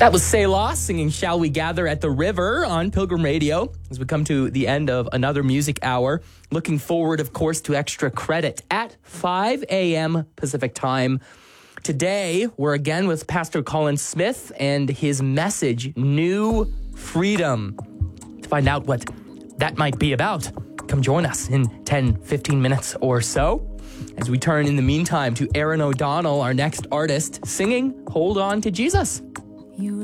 That was Selah singing Shall We Gather at the River on Pilgrim Radio as we come to the end of another music hour. Looking forward, of course, to Extra Credit at 5 a.m. Pacific time. Today, we're again with Pastor Colin Smith and his message, New Freedom. To find out what that might be about, come join us in 10, 15 minutes or so. As we turn in the meantime to Aaron O'Donnell, our next artist, singing Hold On to Jesus.